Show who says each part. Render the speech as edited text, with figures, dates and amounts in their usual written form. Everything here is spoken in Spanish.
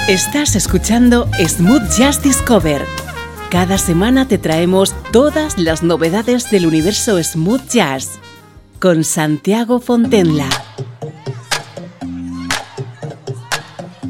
Speaker 1: Estás escuchando Smooth Jazz Discover. Cada semana te traemos todas las novedades del universo Smooth Jazz con Santiago Fontenla.